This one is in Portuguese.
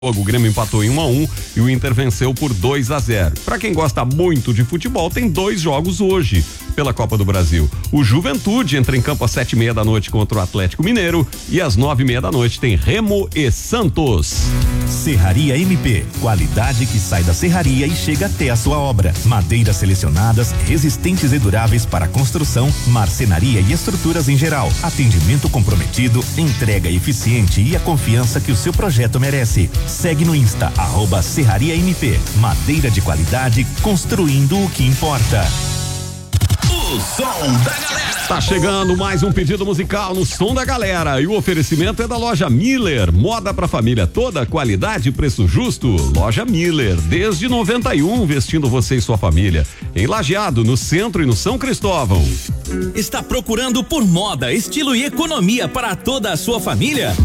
O Grêmio empatou em 1-1 e o Inter venceu por 2-0. Para quem gosta muito de futebol, tem 2 jogos hoje pela Copa do Brasil. O Juventude entra em campo às 7:30 da noite contra o Atlético Mineiro e às 9:30 da noite tem Remo e Santos. Serraria MP, qualidade que sai da serraria e chega até a sua obra. Madeiras selecionadas, resistentes e duráveis para construção, marcenaria e estruturas em geral. Atendimento comprometido, entrega eficiente e a confiança que o seu projeto merece. Segue no Insta, @Serraria MP. Madeira de qualidade, construindo o que importa. O som da galera. Tá chegando mais um pedido musical no Som da Galera e o oferecimento é da loja Miller, moda pra família toda, qualidade e preço justo. Loja Miller, desde 91, vestindo você e sua família. Em Lajeado, no centro e no São Cristóvão. Está procurando por moda, estilo e economia para toda a sua família?